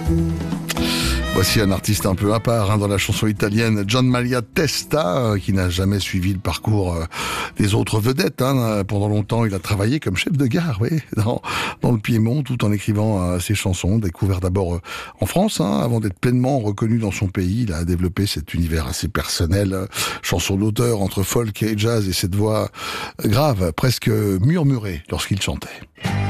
Voici un artiste un peu à part dans la chanson italienne, Gian Maria Testa, qui n'a jamais suivi le parcours des autres vedettes. Pendant longtemps, il a travaillé comme chef de gare, dans le Piémont, tout en écrivant ses chansons. Découvert d'abord en France, avant d'être pleinement reconnu dans son pays. Il a développé cet univers assez personnel, chanson d'auteur entre folk et jazz, et cette voix grave, presque murmurée lorsqu'il chantait.